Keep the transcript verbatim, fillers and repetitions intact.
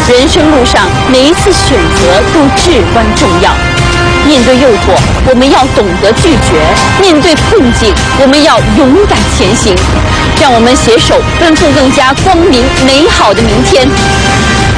人生路上每一次选择都至关重要。面对诱惑，我们要懂得拒绝；面对困境，我们要勇敢前行。让我们携手奔赴更加光明美好的明天。